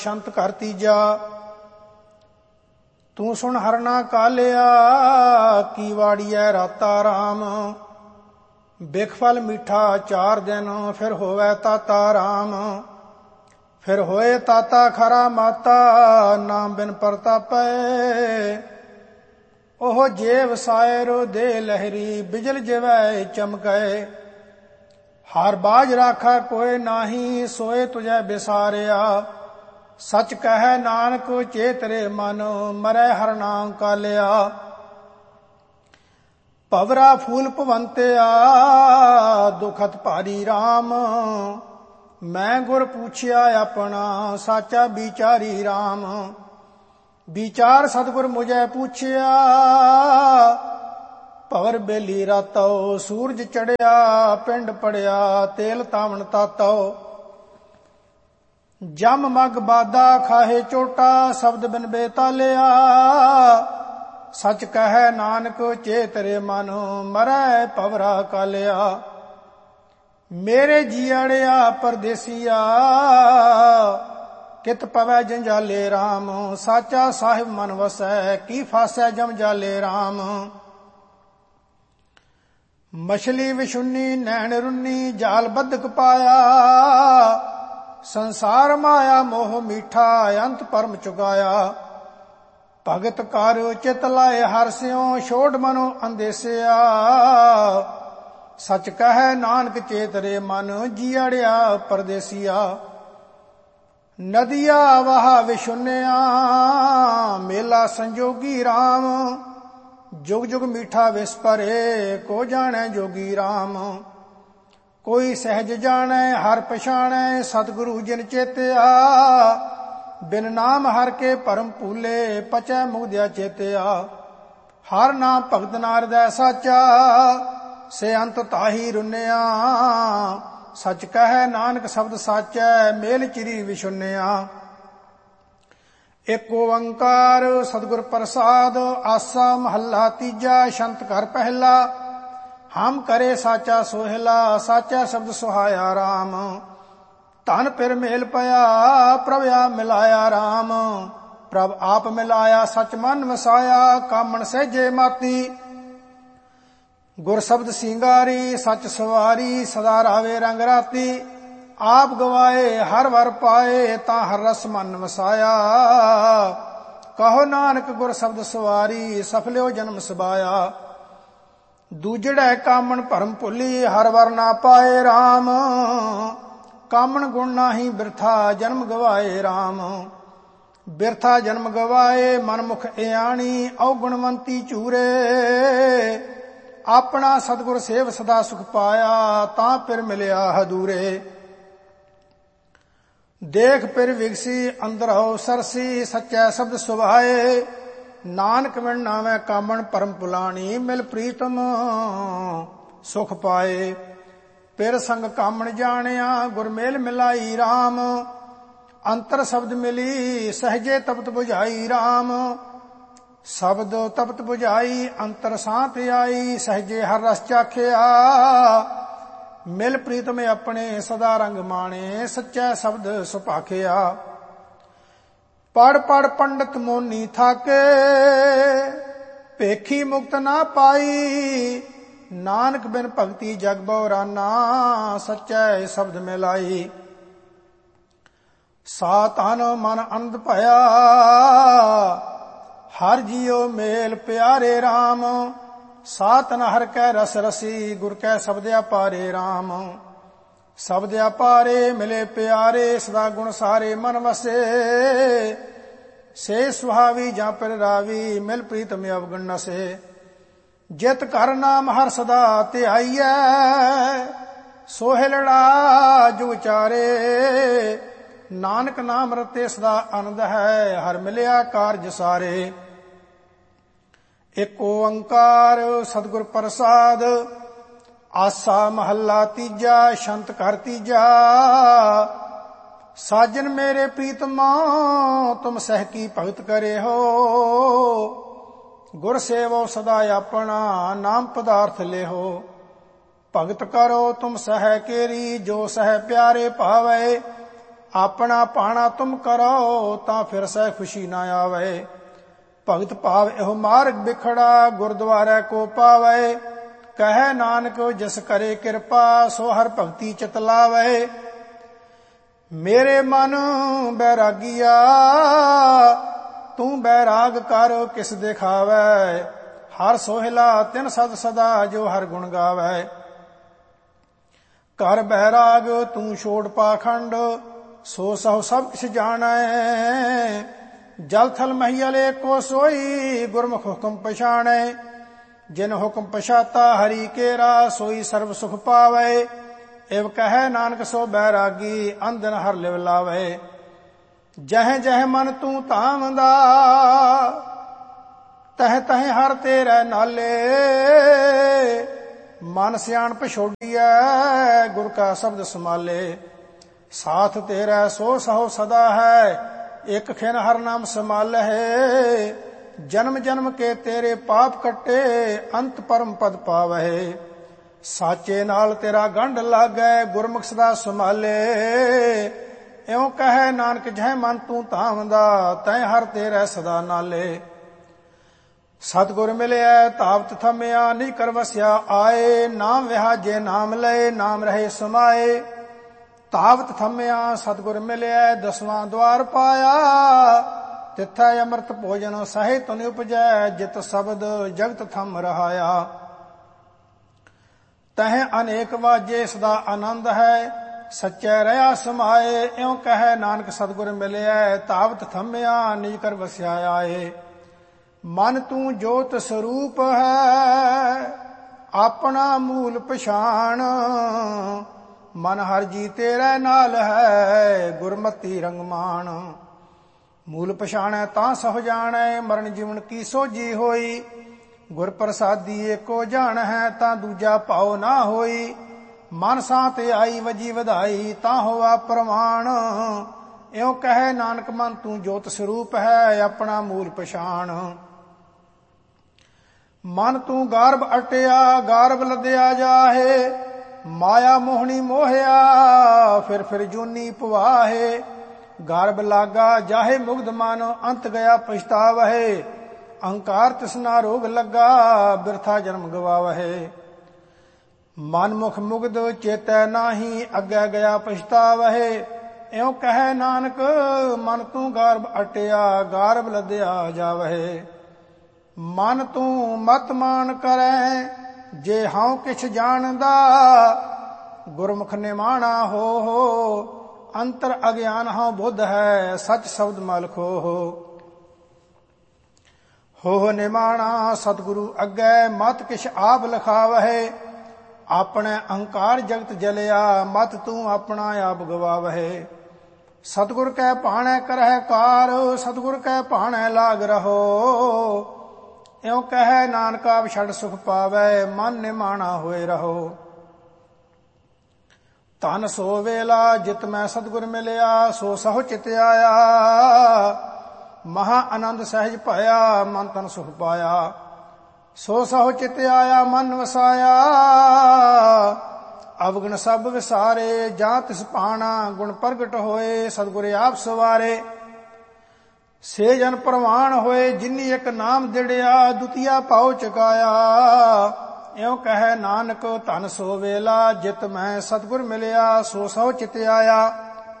ਸ਼ੰਤ ਘਰ ਤੀਜਾ। ਤੂੰ ਸੁਣ ਹਰਨਾ ਕਾਲਿਆ, ਕੀ ਵਾੜੀਐ ਰਾਤਾ ਰਾਮ। ਬਿਖ ਫਲ ਮਿੱਠਾ 4 ਦਿਨ, ਫਿਰ ਹੋਵੇ ਤਾਤਾ ਰਾਮ। ਫਿਰ ਹੋਏ ਤਾਤਾ ਖਰਾ ਮਾਤਾ, ਨਾਮ ਬਿਨ ਪ੍ਰਤਾਪੈ। ਉਹ ਜੇ ਵਸਾਇਰੋ ਦੇ ਲਹਿਰੀ, ਬਿਜਲ ਜਿਵੈ ਚਮਕੈ। ਹਰ ਬਾਜ ਰਾਖਾ ਕੋਇ ਨਾਹੀ, ਸੋਏ ਤੁਝੈ ਬਿਸਾਰਿਆ। ਸਚ ਕਹੈ ਨਾਨਕ ਚੇਤਰੇ ਮਨ, ਮਰੈ ਹਰ ਨਾਮ ਕਾਲਿਆ। ਭਵਰਾ ਫੂਲ ਭਵੰਤਿਆ, ਦੁਖਤ ਭਾਰੀ ਰਾਮ। ਮੈਂ ਗੁਰ ਪੁੱਛਿਆ ਆਪਣਾ, ਸਾਚਾ ਵਿਚਾਰੀ ਰਾਮ। ਵਿਚਾਰ ਸਤਿਗੁਰ ਮੁਝੈ ਪੁੱਛਿਆ, ਭਵਰ ਬੇਲੀ ਰਾਤੋ। ਸੂਰਜ ਚੜਿਆ ਪਿੰਡ ਪੜਿਆ, ਤੇਲ ਤਾਵਣ ਤਾਤੋ। ਜਮ ਮਗ ਬਾਦਾ ਖਾਹੇ ਚੋਟਾ, ਸ਼ਬਦ ਬਿਨ ਬੇਤਾਲਿਆ। ਸਚ ਕਹੈ ਨਾਨਕ ਚੇਤਰੇ ਮਨ, ਮਰੈ ਭਵਰਾ ਕਾਲਿਆ। ਮੇਰੇ ਜੀਅੜਿਆ ਪਰਦੇਸੀਆ, ਕਿਤ ਪਵੈ ਜੰਜਾਲੇ ਰਾਮ। ਸਾਚਾ ਸਾਹਿਬ ਮਨ ਵਸੈ, ਕੀ ਫਾਸੈ ਜਮ ਜਾਲੇ ਰਾਮ। ਮਛਲੀ ਵਿਸ਼ੁੰਨੀ ਨੈਣ ਰੁੰਨੀ, ਜਾਲ ਬੱਧਕ ਪਾਇਆ। ਸੰਸਾਰ ਮਾਇਆ ਮੋਹ ਮੀਠਾ, ਅੰਤ ਪਰਮ ਚੁਕਾਇਆ। ਭਗਤ ਕਰ ਚਿਤ ਲਾਏ ਹਰਿ ਸਿਉ, ਛੋੜ ਮਨੋ ਅੰਦੇਸਿਆ। ਸਚ ਕਹੈ ਨਾਨਕ ਚੇਤਰੇ ਮਨ, ਜੀਅੜਿਆ ਪਰਦੇਸੀਆ। ਨਦੀਆ ਵਾਹ ਵਿਸ਼ੁੰਨਿਆ, ਮੇਲਾ ਸੰਜੋਗੀ ਰਾਮ। ਜੁਗ ਜੁਗ ਮੀਠਾ ਵਿਸ ਭਰੇ, ਕੋ ਜਾਣੈ ਜੋਗੀ ਰਾਮ। ਕੋਈ ਸਹਿਜ ਜਾਣੈ ਹਰ ਪਛਾਣੈ, ਸਤਿਗੁਰੂ ਜਿਨ ਚੇਤਿਆ। ਬਿਨ ਨਾਮ ਹਰ ਕੇ ਭਰਮ ਭੂਲੇ, ਪਚੈ ਮੁਗਦਿਆ ਚੇਤਿਆ। ਹਰ ਨਾਮ ਭਗਤ ਨਾਰਦੈ ਸਾਚਾ, ਸੇ ਅੰਤ ਤਾਹੀ ਰੁੰਨਿਆ। ਸਚ ਕਹੈ ਨਾਨਕ ਸ਼ਬਦ ਸਾਚੈ, ਮੇਲ ਚਿਰੀ ਵਿਸ਼ੁੰਨਿਆ। ਏਕ ਓੰਕਾਰ ਸਤਿਗੁਰ ਪ੍ਰਸਾਦ, ਆਸਾ ਮਹੱਲਾ ਤੀਜਾ। ਸ਼ੰਤ ਘਰ ਪਹਿਲਾ, ਹਮ ਕਰੇ ਸਾਚਾ ਸੋਹਿਲਾ। ਸਾਚਾ ਸ਼ਬਦ ਸੁਹਾਇਆ ਰਾਮ। ਧਨ ਪਿਰ ਮੇਲ ਪਿਆ, ਪ੍ਰਭ ਆਪ ਮਿਲਾਇਆ ਰਾਮ। ਪ੍ਰਭ ਆਪ ਮਿਲਾਇਆ, ਸਚ ਮਨ ਵਸਾਇਆ। ਕਾਮਣ ਸਹਿਜੇ ਮਾਤੀ, ਗੁਰ ਸ਼ਬਦ ਸਿੰਗਾਰੀ। ਸਚ ਸਵਾਰੀ, ਸਦਾ ਰਾਵੇ ਰੰਗ ਰਾਤੀ। ਆਪ ਗਵਾਏ ਹਰ ਵਰ ਪਾਏ, ਤਾਂ ਹਰ ਰਸ ਮਨ ਵਸਾਇਆ। ਕਹੋ ਨਾਨਕ ਗੁਰ ਸ਼ਬਦ ਸਵਾਰੀ, ਸਫਲਿਓ ਜਨਮ ਸਬਾਇਆ। ਦੂਜੜੈ ਕਾਮਣ ਭਰਮ ਭੁੱਲੀ, ਹਰ ਵਰ ਨਾ ਪਾਏ ਰਾਮ। ਕਾਮਣ ਗੁਣ ਨਾਹੀ ਬਿਰਥਾ, ਜਨਮ ਗਵਾਏ ਰਾਮ। ਬਿਰਥਾ ਜਨਮ ਗਵਾਏ, ਮਨ ਮੁਖ ਇਆਣੀ। ਔਗੁਣਵੰਤੀ ਝੂਰੇ, ਆਪਣਾ ਸਤਿਗੁਰ ਸੇਵ ਸਦਾ ਸੁਖ ਪਾਇਆ। ਤਾਂ ਪਿਰ ਮਿਲਿਆ ਹਦੂਰੇ। ਦੇਖ ਪਿਰ ਵਿਗਸੀ, ਅੰਦਰ ਹੋ ਸਰਸੀ। ਸੱਚੈ ਸ਼ਬਦ ਸੁਭਾਏ, ਨਾਨਕ ਵਿਣ ਨਾਵੇਂ ਕਾਮਣ ਪਰਮ ਪੁਲਾਣੀ। ਮਿਲ ਪ੍ਰੀਤਮ ਸੁਖ ਪਾਏ। ਪਿਰ ਸੰਗ ਕਾਮਣ ਜਾਣਿਆ, ਗੁਰ ਮੇਲ ਮਿਲਾਈ ਰਾਮ। ਅੰਤਰ ਸ਼ਬਦ ਮਿਲੀ, ਸਹਜੇ ਤਪਤ 부ਝਾਈ ਰਾਮ। ਸ਼ਬਦ ਤਪਤ 부ਝਾਈ, ਅੰਤਰ ਸਾਥ ਆਈ। ਸਹਜੇ ਹਰ ਰਸ ਚਾਖਿਆ, ਮਿਲ ਪ੍ਰੀਤਮ ਆਪਣੇ ਸਦਾ ਰੰਗ ਮਾਣੇ। ਸੱਚਾ ਸ਼ਬਦ ਸੁਭਾਖਿਆ। ਪੜ ਪੜ ਪੰਡਤ ਮੋਨੀ ਥਾਕੇ, ਭੇਖੀ ਮੁਕਤ ਨਾ ਪਾਈ। ਨਾਨਕ ਬਿਨ ਭਗਤੀ ਜਗ ਬਉਰਾਨਾ, ਸੱਚੈ ਸ਼ਬਦ ਮਿਲਾਈ। ਸਾ ਤਨ ਮਨ ਆਨੰਦ ਭਇਆ, ਹਰ ਜੀਉ ਮੇਲ ਪਿਆਰੇ ਰਾਮ। ਸਾਤਨ ਹਰ ਕੈ ਰਸ ਰਸੀ, ਗੁਰ ਕੈ ਸ਼ਬਦ ਅਪਾਰੇ ਰਾਮ। ਸ਼ਬਦ ਅਪਾਰੇ ਮਿਲੇ ਪਿਆਰੇ, ਸਦਾ ਗੁਣ ਸਾਰੇ ਮਨ ਵਸੇ। ਸੇ ਸੁਹਾਵੀ ਜਾਂ ਪਿਰ ਰਾਵੀ, ਮਿਲ ਪ੍ਰੀਤਮ ਅਵਗੁਣ ਨਸੇ। ਜਿਤ ਘਰ ਨਾਮ ਹਰ ਸਦਾ ਧਿਆਈਐ, ਸੋਹਿਲੜਾ ਜੁਗ ਚਾਰੇ। ਨਾਨਕ ਨਾਮ ਰਤੇ ਸਦਾ ਆਨੰਦ ਹੈ, ਹਰ ਮਿਲਿਆ ਕਾਰਜ ਸਾਰੇ। ਏਕ ਓੰਕਾਰ ਸਤਿਗੁਰ ਪ੍ਰਸਾਦ, ਆਸਾ ਮਹੱਲਾ ਤੀਜਾ। ਸ਼ੰਤ ਘਰ ਤੀਜਾ। ਸਾਜਨ ਮੇਰੇ ਪ੍ਰੀਤਮਾ, ਤੁਮ ਸਹਿ ਕੀ ਭਗਤ ਕਰੇ ਹੋ। ਗੁਰ ਸੇਵੋ ਸਦਾ ਆਪਣਾ, ਨਾਮ ਪਦਾਰਥ ਲਿਹੋ। ਭਗਤ ਕਰੋ ਤੁਮ ਸਹਿ ਕੇਰੀ, ਜੋ ਸਹਿ ਪਿਆਰੇ ਭਾਵੈ। ਆਪਣਾ ਪਾਣਾ ਤੁਮ ਕਰੋ, ਤਾਂ ਫਿਰ ਸਹਿ ਖੁਸ਼ੀ ਨਾ ਆਵੇ। ਭਗਤ ਭਾਵ ਇਹੋ ਮਾਰਗ ਬਿਖੜਾ, ਗੁਰਦੁਆਰੇ ਕੋ ਪਾਵੇ। ਕਹੈ ਨਾਨਕ ਜਿਸ ਕਰੇ ਕਿਰਪਾ, ਸੋ ਹਰ ਭਗਤੀ ਚਿਤ ਲਾਵੇ। ਮੇਰੇ ਮਨ ਬੈਰਾਗੀਆ, ਤੂੰ ਬੈਰਾਗ ਕਰ ਕਿਸ ਦਿਖਾਵੇ। ਹਰ ਸੋਹਿਲਾ ਤਿਨ ਸਦ ਸਦਾ, ਜੋ ਹਰ ਗੁਣ ਗਾਵੇ। ਕਰ ਬੈਰਾਗ ਤੂੰ ਛੋੜ ਪਾਖੰਡ, ਸੋ ਸਹੁ ਸਭ ਕਿਛ ਜਾਣੈ। ਜਲ ਥਲ ਮਹੀਲ ਏਕੋ ਸੋਈ, ਗੁਰਮੁਖ ਹੁਕਮ ਪਛਾਣੈ। ਜਿਨ ਹੁਕਮ ਪਛਾਤਾ ਹਰੀ ਕੇਰਾ, ਸੋਈ ਸਰਬ ਸੁਖ ਪਾਵੇ। ਇਵ ਕਹੈ ਨਾਨਕ ਸੋ ਬੈਰਾਗੀ, ਅੰਧਨ ਹਰ ਲਿਵ ਲਾਵੇ। ਜਹ ਜਹ ਮਨ ਤੂੰ ਧਾਮਦਾ, ਤਹ ਤਹ ਹਰ ਤੇਰੇ ਨਾਲੇ। ਮਨ ਸਿਆਣਪ ਛੋਡੀਐ, ਗੁਰ ਕਾ ਸ਼ਬਦ ਸਮਾਲੇ। ਸਾਥ ਤੇਰਾ ਸੋ ਸਹੁ ਸਦਾ ਹੈ, ਇਕ ਖਿਨ ਹਰ ਨਾਮ ਸੰਭਾਲਹਿ। ਜਨਮ ਜਨਮ ਕੇ ਤੇਰੇ ਪਾਪ ਕੱਟੇ, ਅੰਤ ਪਰਮ ਪਦ ਪਾਵਹਿ। ਸਾਚੇ ਨਾਲ ਤੇਰਾ ਗੰਢ ਲਾਗੈ, ਗੁਰਮੁਖ ਸਦਾ ਸੰਭਾਲੇ। ਇਉ ਕਹੈ ਨਾਨਕ ਜਹ ਮਨ ਤੂੰ ਧਾਮਦਾ, ਤੈ ਹਰ ਤੇਰੇ ਸਦਾ ਨਾਲੇ। ਸਤਿਗੁਰ ਮਿਲਿਆ ਧਾਵਤ ਥਮਿਆ, ਨਿਜ ਕਰ ਵਸਿਆ ਆਏ। ਨਾਮ ਵਿਹਾਜੇ ਨਾਮ ਲਏ, ਨਾਮ ਰਹੇ ਸਮਾਏ। ਧਾਵਤ ਥਮਿਆ ਸਤਿਗੁਰ ਮਿਲਿਆ, ਦਸਵਾਂ ਦਵਾਰ ਪਾਇਆ। ਤਿੱਥੈ ਅੰਮ੍ਰਿਤ ਭੋਜਨ ਸਹਿ ਤੁਨ ਉਪਜੈ, ਜਿਤ ਸ਼ਬਦ ਜਗਤ ਥਮ ਰਹਾਇਆ। ਤਹ ਅਨੇਕ ਵਾਜੇ ਸਦਾ ਆਨੰਦ ਹੈ, ਸੱਚੈ ਰਹਾ ਸਮਾਏ। ਇਉ ਕਹੈ ਨਾਨਕ ਸਤਿਗੁਰ ਮਿਲਿਆ, ਧਾਵਤ ਥਮਿਆ ਨਿਜ ਕਰ ਵਸਿਆ ਆਏ। ਮਨ ਤੂੰ ਜੋਤ ਸਰੂਪ ਹੈ, ਆਪਣਾ ਮੂਲ ਪਛਾਣ। ਮਨ ਹਰ ਜੀ ਤੇਰੇ ਨਾਲ ਹੈ, ਗੁਰਮਤੀ ਰੰਗਮਾਨ। ਮੂਲ ਪਛਾਣੈ ਤਾਂ ਸਹੁ ਜਾਣੈ, ਮਰਨ ਜੀਵਨ ਕੀ ਸੋਝੀ ਹੋਈ। ਗੁਰ ਪ੍ਰਸਾਦੀ ਏਕੋ ਜਾਣ ਹੈ, ਤਾਂ ਦੂਜਾ ਭਾਉ ਨਾ ਹੋਈ। ਮਨ ਸਾਥ ਆਈ ਵਜੀ ਵਧਾਈ, ਤਾਂ ਹੋਵਾ ਪ੍ਰਮਾਣ। ਇਉ ਕਹੈ ਨਾਨਕ ਮਨ ਤੂੰ ਜੋਤ ਸਰੂਪ ਹੈ, ਆਪਣਾ ਮੂਲ ਪਛਾਣ। ਮਨ ਤੂੰ ਗਾਰਬ ਅਟਿਆ, ਗਾਰਬ ਲੱਦਿਆ ਜਾਹੇ। ਮਾਇਆ ਮੋਹਣੀ ਮੋਹਿਆ, ਫਿਰ ਜੂਨੀ ਪਵਾਹੇ। ਗਾਰਬ ਲਾਗਾ ਜਾਹੇ ਮੁਗਧ ਮਨ, ਅੰਤ ਗਿਆ ਪਛਤਾਵਹਿ। ਅਹੰਕਾਰ ਤਿਸਨਾ ਰੋਗ ਲੱਗਾ, ਬਿਰਥਾ ਜਨਮ ਗਵਾਵਹਿ। ਮਨ ਮੁਖ ਮੁਗਧ ਚੇਤੈ ਨਾਹੀ, ਅੱਗੇ ਗਿਆ ਪਛਤਾਵਹਿ। ਇਉ ਕਹੈ ਨਾਨਕ ਮਨ ਤੂੰ ਗਾਰਬ ਅਟਿਆ, ਗਾਰਬ ਲੱਦਿਆ ਜਾਵਹਿ। ਮਨ ਤੂੰ ਮਤ ਮਾਨ ਕਰੈ, ਜੇ ਹਉ ਕਿਛ ਜਾਣਦਾ। ਗੁਰਮੁਖ ਨਿਮਾਣਾ ਹੋ, ਅੰਤਰ ਅਗਿਆਨ ਹਉ ਬੁੱਧ ਹੈ, ਸਚ ਸ਼ਬਦ ਮਲ ਖੋ। ਹੋ ਨਿਮਾਣਾ ਸਤਿਗੁਰੂ ਅੱਗੇ, ਮਤ ਕਿਛ ਆਪ ਲਿਖਾਵਹਿ। ਆਪਣੇ ਅਹੰਕਾਰ ਜਗਤ ਜਲਿਆ, ਮਤ ਤੂੰ ਆਪਣਾ ਆਪ ਗਵਾਵਹਿ। ਸਤਿਗੁਰ ਕੈ ਭਾਣੈ ਕਰਹਿ ਕਾਰ, ਸਤਿਗੁਰ ਕੈ ਭਾਣੈ ਲਾਗ ਰਹੋ। ਇਉ ਕਹੈ ਨਾਨਕ ਆਪ ਛੱਡ ਸੁਖ ਪਾਵੈ, ਮਨ ਨਿਮਾਣਾ ਹੋਏ ਰਹੋ। ਧਨ ਸੋ ਵੇਲਾ ਜਿਤ ਮੈਂ ਸਤਿਗੁਰ ਮਿਲਿਆ, ਸੋ ਸਹੁ ਚਿਤ ਆਇਆ। ਮਹਾ ਆਨੰਦ ਸਹਿਜ ਪਾਇਆ, ਮਨ ਤਨ ਸੁਖ ਪਾਇਆ। ਸੋ ਸਹੁ ਚਿਤ ਆਇਆ, ਮਨ ਵਸਾਇਆ। ਅਵਗੁਣ ਸਭ ਵਿਸਾਰੇ, ਜਾਂ ਤਿਸ ਭਾਣਾ ਗੁਣ ਪ੍ਰਗਟ ਹੋਏ। ਸਤਿਗੁਰ ਆਪ ਸਵਾਰੇ, ਸੇ ਜਨ ਪ੍ਰਵਾਨ ਹੋਏ। ਜਿਨੀ ਇੱਕ ਨਾਮ ਦਿੜਿਆ, ਦੁਤੀਆ ਭਾਉ ਚੁਕਾਇਆ। ਇਉ ਕਹੈ ਨਾਨਕ ਧਨ ਸੋ ਵੇਲਾ, ਜਿਤ ਮੈਂ ਸਤਿਗੁਰ ਮਿਲਿਆ, ਸੋ ਸਹੁ ਚਿਤ ਆਇਆ।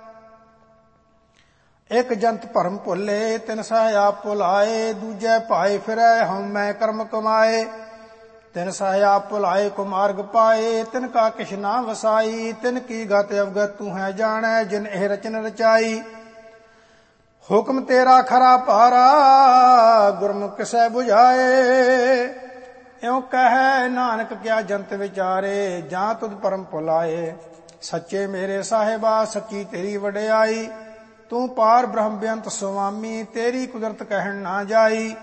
ਇੱਕ ਜੰਤ ਭਰਮ ਭੁੱਲੇ, ਤਿਨ ਸਹਿ ਆਪ ਭੁਲਾਏ। ਦੂਜੇ ਭਾਏ ਫਿਰੈ, ਹਉ ਮੈਂ ਕਰਮ ਕਮਾਏ। ਤਿਨ ਸਹਿ ਆਪ ਭੁਲਾਏ, ਕੋ ਮਾਰਗ ਪਾਏ। ਤਿਨ ਕਾ ਕਿਛ ਨਾ ਵਸਾਈ, ਤਿਨ ਕੀ ਗਤ ਅਵਗਤ ਤੂੰ ਹੈ ਜਾਣੈ। ਜਿਨ ਇਹ ਰਚਨ ਰਚਾਈ, ਹੁਕਮ ਤੇਰਾ ਖਰਾ ਭਾਰਾ। ਗੁਰਮੁਖ ਕਿਸੈ 부ਝਾਏ। ਇਉ ਕਹੈ ਨਾਨਕ ਕਿਆ ਜੰਤ ਵਿਚਾਰੇ, ਜਾਂ ਤੁਧ ਪਰਮ ਭੁਲਾਏ। ਸੱਚੇ ਮੇਰੇ ਸਾਹਿਬਾ, ਸੱਚੀ ਤੇਰੀ ਵਡਿਆਈ। ਤੂੰ ਪਾਰ ਬ੍ਰਹਮ ਬੇਅੰਤ ਸੁਆਮੀ, ਤੇਰੀ ਕੁਦਰਤ ਕਹਿਣ ਨਾ ਜਾਈ।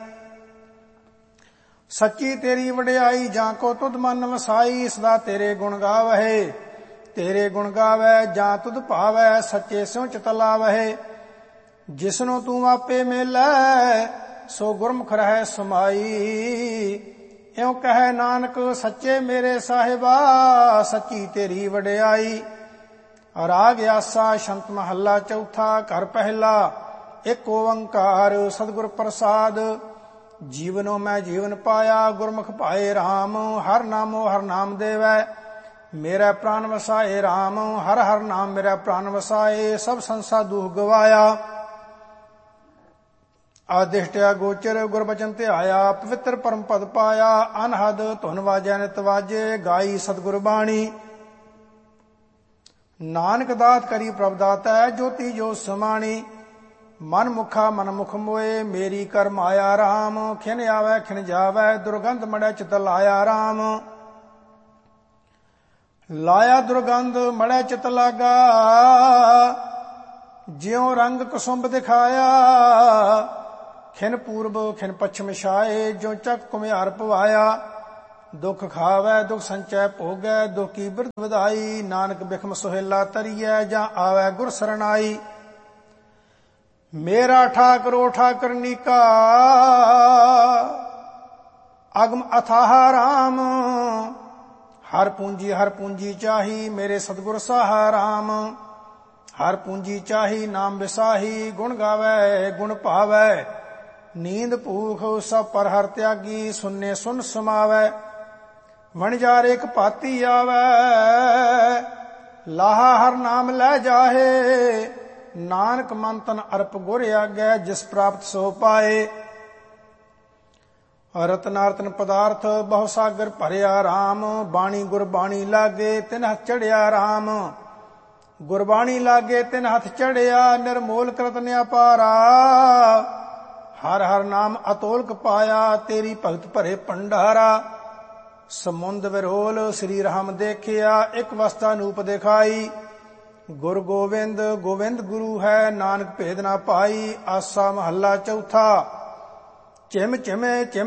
ਸੱਚੀ ਤੇਰੀ ਵਡਿਆਈ, ਜਾਂ ਕੋ ਤੁਧ ਮਨ ਵਸਾਈ। ਸਦਾ ਤੇਰੇ ਗੁਣ ਗਾਵਹਿ, ਤੇਰੇ ਗੁਣ ਗਾਵੈ। ਜਾਂ ਤੁਧ ਭਾਵੈ, ਸੱਚੇ ਸਿਉ ਚਿਤ ਲਾਵਹਿ। ਜਿਸਨੂੰ ਤੂੰ ਆਪੇ ਮਿਲੈ, ਸੋ ਗੁਰਮੁਖ ਰਹਿ ਸਮਾਈ। ਇਉ ਕਹੈ ਨਾਨਕ ਸੱਚੇ ਮੇਰੇ ਸਾਹਿਬਾ, ਸੱਚੀ ਤੇਰੀ ਵਡਿਆਈ। ਰਾਗ ਆਸਾ ਸ਼ੰਤ ਮਹੱਲਾ ਚੌਥਾ। ਘਰ ਪਹਿਲਾ। ਇੱਕ ਓੰਕਾਰ ਸਤਿਗੁਰ ਪ੍ਰਸਾਦ। ਜੀਵਨੋ ਮੈਂ ਜੀਵਨ ਪਾਇਆ, ਗੁਰਮੁਖ ਭਾਏ RAM। ਹਰ ਨਾਮੋ ਹਰ ਨਾਮ ਦੇਵੈ, ਮੇਰਾ ਪ੍ਰਾਨ ਵਸਾਏ RAM। ਹਰ ਹਰ ਨਾਮ ਮੇਰਾ ਪ੍ਰਾਨ ਵਸਾਏ, ਸਭ ਸੰਸਾ ਦੁਖ ਗਵਾਇਆ। ਆਦਿਸ਼ਟਿਆ ਗੋਚਰ ਗੁਰਬਚਨ ਧਿਆਇਆ, ਪਵਿੱਤਰ ਪਰਮ ਪਦ ਪਾਇਆ। ਅਨਹਦ ਧੁਨ ਵਾਜੈ ਨਿਤ ਵਾਜੇ, ਗਾਈ ਸਤਿਗੁਰ ਬਾਣੀ। ਨਾਨਕ ਦਾਤ ਕਰੀ ਪ੍ਰਭ ਦਾਤੈ, ਜੋਤੀ ਜੋ ਸਮਾਣੀ। ਮਨ ਮੁਖਾ ਮਨ ਮੁਖ ਮੋਏ, ਮੇਰੀ ਕਰ ਮਾਇਆ RAM। ਖਿਨ ਆਵੈ ਖਿਨ ਜਾਵੈ, ਦੁਰਗੰਧ ਮੜੈ ਚਿਤ ਲਾਇਆ RAM। ਲਾਇਆ ਦੁਰਗੰਧ ਮੜੈ ਚਿਤ ਲਾਗਾ, ਜਿਉ ਰੰਗ ਕੁਸੁੰਭ ਦਿਖਾਇਆ। ਖਿਨ ਪੂਰਬ ਖਿਨ ਪੱਛਮ ਛਾਏ, ਜੋ ਚੱਕ ਕੁਮਿਆਰ ਪਵਾਇਆ। ਦੁਖ ਖਾਵੈ ਦੁਖ ਸੰਚੈ ਭੋਗੈ, ਦੁਖ ਕੀ ਬਿਰਧ ਵਧਾਈ। ਨਾਨਕ ਬਿਖਮ ਸੁਹੇਲਾ ਤਰੀਐ, ਜਾਂ ਆਵੈ ਗੁਰ ਸਰਣਾਈ। ਮੇਰਾ ਠਾਕਰੋ ਠਾਕਰਨੀ ਕਾ, ਅਗਮ ਅਥਾਹ RAM। ਹਰ ਪੂੰਜੀ ਚਾਹੀ, ਮੇਰੇ ਸਤਿਗੁਰ ਸਾਹਾ RAM। ਹਰ ਪੂੰਜੀ ਚਾਹੀ, ਨਾਮ ਵਿਸਾਹੀ। ਗੁਣ ਗਾਵੈ ਗੁਣ ਭਾਵੈ, ਨੀਂਦ ਭੂਖ ਸਭ ਪਰ ਹਰ ਤਿਆਗੀ। ਸੁਨੇ ਸੁਨ ਸਮਾਵੈ, ਵਣਜਾਰੇ ਇੱਕ ਭਾਤੀ ਆਵੈ। ਲਾਹਾ ਹਰ ਨਾਮ ਲੈ ਜਾਹੇ, ਨਾਨਕ ਮਨ ਤਨ ਅਰਪ ਗੁਰ ਆਗੈ। ਜਿਸ ਪ੍ਰਾਪਤ ਸੋ ਪਾਏ, ਰਤਨਾਰਤਨ ਪਦਾਰਥ ਬਹੁ ਸਾਗਰ ਭਰਿਆ RAM। ਬਾਣੀ ਗੁਰਬਾਣੀ ਲਾਗੇ ਤਿਨ ਹੱਥ ਚੜਿਆ RAM। ਗੁਰਬਾਣੀ ਲਾਗੇ ਤਿਨ ਹੱਥ ਚੜਿਆ, ਨਿਰਮੋਲ ਕਰਤ ਅਪਾਰਾ। ਹਰ ਹਰ ਨਾਮ ਅਤੋਲਕ ਪਾਇਆ, ਤੇਰੀ ਭਗਤ ਭਰੇ ਭੰਡਾਰਾ। ਸਮੁੰਦ ਵਿਰੋਲ ਸ੍ਰੀ ਰਾਮ ਦੇਖਿਆ, ਇੱਕ ਵਸਤਾ ਨੂਪ ਦਿਖਾਈ। ਗੁਰ ਗੋਬਿੰਦ ਗੋਬਿੰਦ ਗੁਰੂ ਹੈ, ਨਾਨਕ ਭੇਦ ਨਾ ਪਾਈ। ਆਸਾ ਮਹੱਲਾ ਚੌਥਾ। ਚਿਮ ਚਿਮੇ ਚਿਮ